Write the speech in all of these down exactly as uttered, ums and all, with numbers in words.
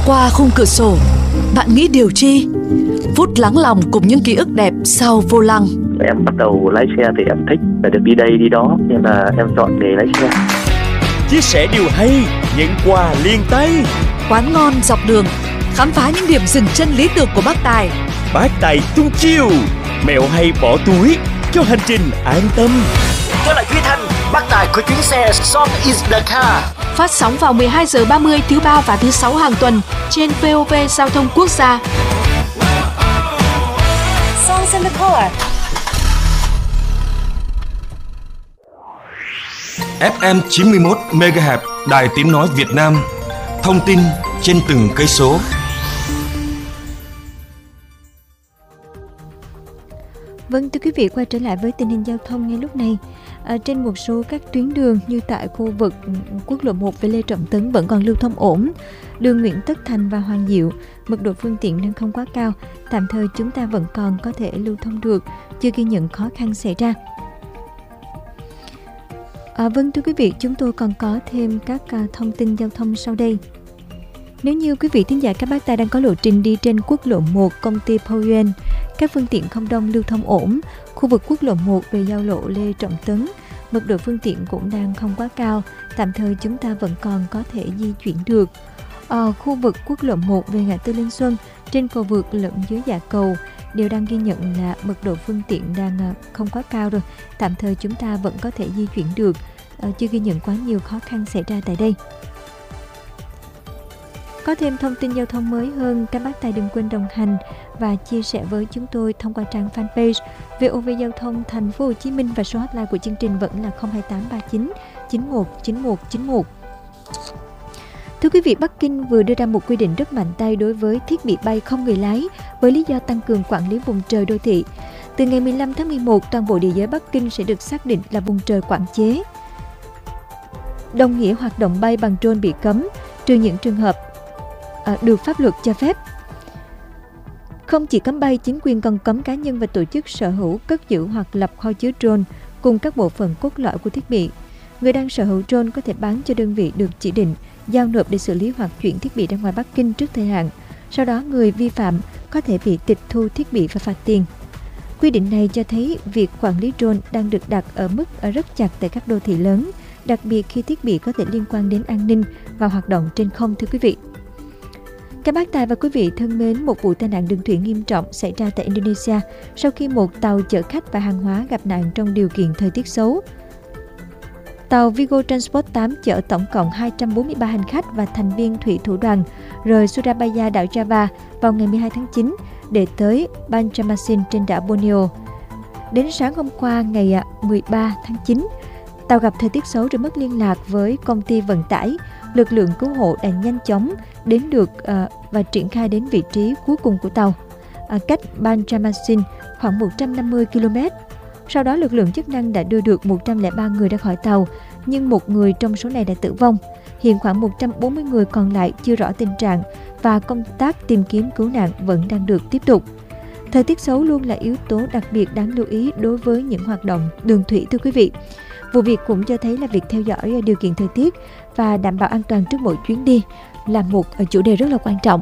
Qua khung cửa sổ, bạn nghĩ điều chi? Phút lắng lòng cùng những ký ức đẹp sau vô lăng. Em bắt đầu lái xe thì em thích phải được đi đây đi đó, nên là em chọn nghề lái xe. Chia sẻ điều hay, nhận quà liền tay. Quán ngon dọc đường, khám phá những điểm dừng chân lý tưởng của bác Tài. Bác Tài tung chiêu, mẹo hay bỏ túi cho hành trình an tâm. Trở lại Duy Thanh, bác Tài của chuyến xe Song is the car. Phát sóng vào mười hai giờ ba mươi thứ ba và thứ sáu hàng tuần trên vê o vê Giao thông Quốc gia. Songs in the car. ép em chín mươi mốt mê ga héc Đài Tiếng nói Việt Nam. Thông tin trên từng cây số. Vâng, thưa quý vị, quay trở lại với tình hình giao thông ngay lúc này. À, trên một số các tuyến đường như tại khu vực quốc lộ một về Lê Trọng Tấn vẫn còn lưu thông ổn. Đường Nguyễn Tất Thành và Hoàng Diệu, mật độ phương tiện đang không quá cao, tạm thời chúng ta vẫn còn có thể lưu thông được, chưa ghi nhận khó khăn xảy ra. À, vâng, thưa quý vị, chúng tôi còn có thêm các uh, thông tin giao thông sau đây. Nếu như quý vị thính giả các bác Tài đang có lộ trình đi trên quốc lộ một công ty Poyen, các phương tiện không đông, lưu thông ổn. Khu vực quốc lộ một về giao lộ Lê Trọng Tấn, mật độ phương tiện cũng đang không quá cao, tạm thời chúng ta vẫn còn có thể di chuyển được. Ở khu vực quốc lộ một về ngã tư Linh Xuân, trên cầu vượt lẫn dưới dạ cầu đều đang ghi nhận là mật độ phương tiện đang không quá cao rồi, tạm thời chúng ta vẫn có thể di chuyển được, chưa ghi nhận quá nhiều khó khăn xảy ra tại đây. Có thêm thông tin giao thông mới hơn, các bác Tài đừng quên đồng hành và chia sẻ với chúng tôi thông qua trang fanpage vê o vê Giao thông Thành phố Hồ Chí Minh, và số hotline của chương trình vẫn là không hai tám ba chín chín một chín một chín một. Thưa quý vị, Bắc Kinh vừa đưa ra một quy định rất mạnh tay đối với thiết bị bay không người lái với lý do tăng cường quản lý vùng trời đô thị. Từ ngày mười lăm tháng mười một, toàn bộ địa giới Bắc Kinh sẽ được xác định là vùng trời quản chế. Đồng nghĩa hoạt động bay bằng drone bị cấm, trừ những trường hợp à, được pháp luật cho phép. Không chỉ cấm bay, chính quyền còn cấm cá nhân và tổ chức sở hữu, cất giữ hoặc lập kho chứa drone cùng các bộ phận cốt lõi của thiết bị. Người đang sở hữu drone có thể bán cho đơn vị được chỉ định, giao nộp để xử lý hoặc chuyển thiết bị ra ngoài Bắc Kinh trước thời hạn. Sau đó, người vi phạm có thể bị tịch thu thiết bị và phạt tiền. Quy định này cho thấy việc quản lý drone đang được đặt ở mức ở rất chặt tại các đô thị lớn, đặc biệt khi thiết bị có thể liên quan đến an ninh và hoạt động trên không, thưa quý vị. Các bác Tài và quý vị thân mến, một vụ tai nạn đường thủy nghiêm trọng xảy ra tại Indonesia sau khi một tàu chở khách và hàng hóa gặp nạn trong điều kiện thời tiết xấu. Tàu Vigo Transport tám chở tổng cộng hai trăm bốn mươi ba hành khách và thành viên thủy thủ đoàn rời Surabaya, đảo Java vào ngày mười hai tháng chín để tới Banjarmasin trên đảo Borneo. Đến sáng hôm qua ngày mười ba tháng chín, tàu gặp thời tiết xấu rồi mất liên lạc với công ty vận tải. Lực lượng cứu hộ đã nhanh chóng đến được uh, và triển khai đến vị trí cuối cùng của tàu, uh, cách Banjarmasin khoảng một trăm năm mươi ki lô mét. Sau đó, lực lượng chức năng đã đưa được một trăm lẻ ba người ra khỏi tàu, nhưng một người trong số này đã tử vong. Hiện khoảng một trăm bốn mươi người còn lại chưa rõ tình trạng và công tác tìm kiếm cứu nạn vẫn đang được tiếp tục. Thời tiết xấu luôn là yếu tố đặc biệt đáng lưu ý đối với những hoạt động đường thủy, thưa quý vị. Vụ việc cũng cho thấy là việc theo dõi điều kiện thời tiết và đảm bảo an toàn trước mỗi chuyến đi là một chủ đề rất là quan trọng.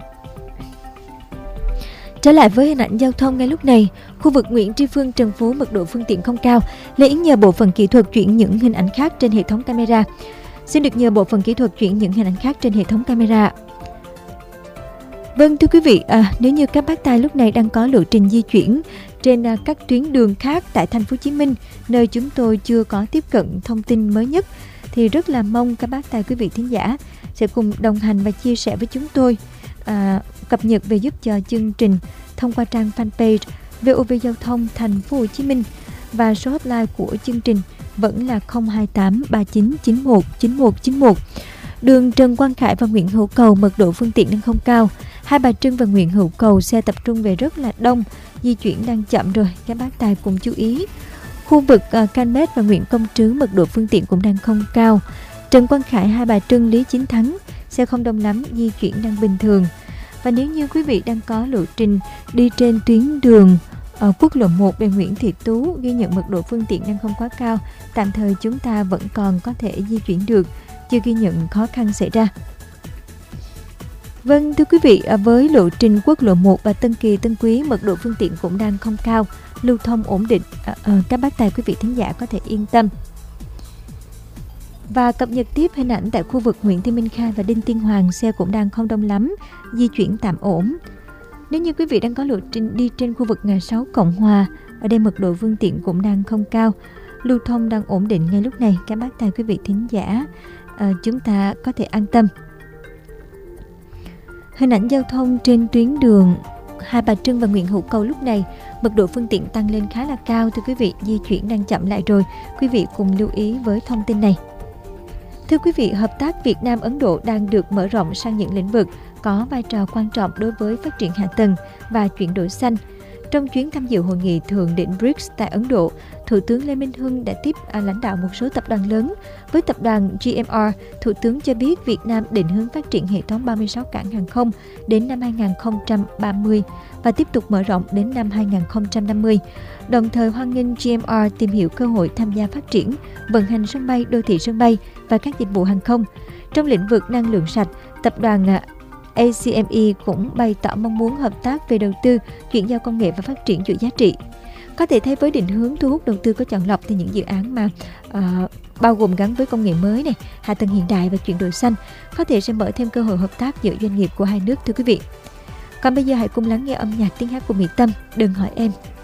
Trở lại với hình ảnh giao thông ngay lúc này, khu vực Nguyễn Tri Phương, Trần Phú, mật độ phương tiện không cao. Lê Yến nhờ bộ phận kỹ thuật chuyển những hình ảnh khác trên hệ thống camera. Xin được nhờ bộ phận kỹ thuật chuyển những hình ảnh khác trên hệ thống camera. Vâng, thưa quý vị, à, nếu như các bác Tài lúc này đang có lộ trình di chuyển trên à, các tuyến đường khác tại thành phố Hồ Chí Minh, nơi chúng tôi chưa có tiếp cận thông tin mới nhất, thì rất là mong các bác Tài, quý vị thính giả sẽ cùng đồng hành và chia sẻ với chúng tôi, à, cập nhật về giúp cho chương trình thông qua trang fanpage vê o vê Giao thông Thành phố Hồ Chí Minh, và số hotline của chương trình vẫn là không hai tám ba chín chín một chín một chín một. Đường Trần Quang Khải và Nguyễn Hữu Cầu, mật độ phương tiện đang không cao. Hai Bà Trưng và Nguyễn Hữu Cầu xe tập trung về rất là đông, di chuyển đang chậm rồi, các bác Tài cùng chú ý. Khu vực uh, Can Mét và Nguyễn Công Trứ, mật độ phương tiện cũng đang không cao. Trần Quang Khải, Hai Bà Trưng, Lý Chính Thắng, xe không đông lắm, di chuyển đang bình thường. Và nếu như quý vị đang có lộ trình đi trên tuyến đường ở quốc lộ một về Nguyễn Thị Tú, ghi nhận mật độ phương tiện đang không quá cao, tạm thời chúng ta vẫn còn có thể di chuyển được, chưa ghi nhận khó khăn xảy ra. Vâng, thưa quý vị, với lộ trình quốc lộ một và Tân Kỳ, Tân Quý, mật độ phương tiện cũng đang không cao, lưu thông ổn định. À, à, các bác tài quý vị thính giả có thể yên tâm. Và cập nhật tiếp hình ảnh tại khu vực Nguyễn Thị Minh Khai và Đinh Tiên Hoàng, xe cũng đang không đông lắm, di chuyển tạm ổn. Nếu như quý vị đang có lộ trình đi trên khu vực ngã sáu Cộng Hòa, ở đây mật độ phương tiện cũng đang không cao, lưu thông đang ổn định ngay lúc này. Các bác tài quý vị thính giả, à, chúng ta có thể an tâm. Hình ảnh giao thông trên tuyến đường Hai Bà Trưng và Nguyễn Hữu Cầu lúc này, mật độ phương tiện tăng lên khá là cao thưa quý vị, di chuyển đang chậm lại rồi. Quý vị cùng lưu ý với thông tin này. Thưa quý vị, hợp tác Việt Nam-Ấn Độ đang được mở rộng sang những lĩnh vực có vai trò quan trọng đối với phát triển hạ tầng và chuyển đổi xanh. Trong chuyến tham dự hội nghị thượng đỉnh bê rê i xê tại Ấn Độ, Thủ tướng Lê Minh Hưng đã tiếp à, lãnh đạo một số tập đoàn lớn. Với tập đoàn giê em rờ, Thủ tướng cho biết Việt Nam định hướng phát triển hệ thống ba mươi sáu cảng hàng không đến năm hai không ba mươi và tiếp tục mở rộng đến năm hai không năm mươi. Đồng thời hoan nghênh giê em rờ tìm hiểu cơ hội tham gia phát triển, vận hành sân bay, đô thị sân bay và các dịch vụ hàng không. Trong lĩnh vực năng lượng sạch, tập đoàn a xê em e cũng bày tỏ mong muốn hợp tác về đầu tư, chuyển giao công nghệ và phát triển chuỗi giá trị. Có thể thấy với định hướng thu hút đầu tư có chọn lọc thì những dự án mà uh, bao gồm gắn với công nghệ mới này, hạ tầng hiện đại và chuyển đổi xanh có thể sẽ mở thêm cơ hội hợp tác giữa doanh nghiệp của hai nước thưa quý vị. Còn bây giờ hãy cùng lắng nghe âm nhạc tiếng hát của Mỹ Tâm, Đừng Hỏi Em.